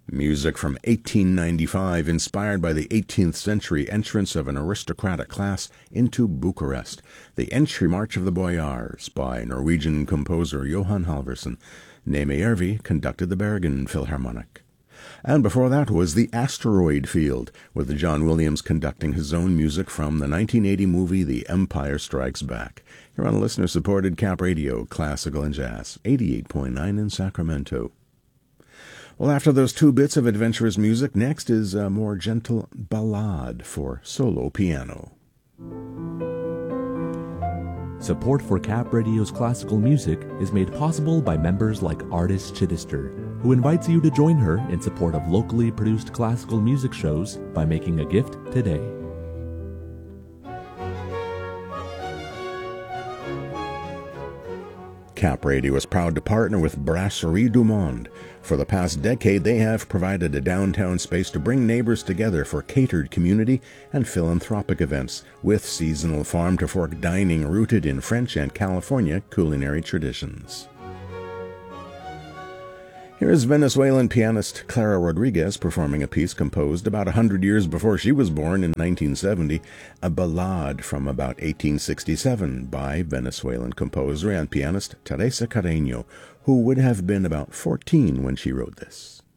Music from 1895 inspired by the 18th century entrance of an aristocratic class into Bucharest. The Entry March of the Boyars by Norwegian composer Johan Halvorsen. Németh Järvi conducted the Bergen Philharmonic. And before that was The Asteroid Field, with John Williams conducting his own music from the 1980 movie The Empire Strikes Back. Here on listener-supported Cap Radio, Classical and Jazz, 88.9 in Sacramento. Well, after those two bits of adventurous music, next is a more gentle ballade for solo piano. Support for Cap Radio's classical music is made possible by members like Artist Chittister, who invites you to join her in support of locally produced classical music shows by making a gift today. Cap Radio is proud to partner with Brasserie du Monde. For the past decade, they have provided a downtown space to bring neighbors together for catered community and philanthropic events, with seasonal farm-to-fork dining rooted in French and California culinary traditions. Here is Venezuelan pianist Clara Rodriguez performing a piece composed about 100 years before she was born in 1970, a ballade from about 1867 by Venezuelan composer and pianist Teresa Carreño, who would have been about 14 when she wrote this.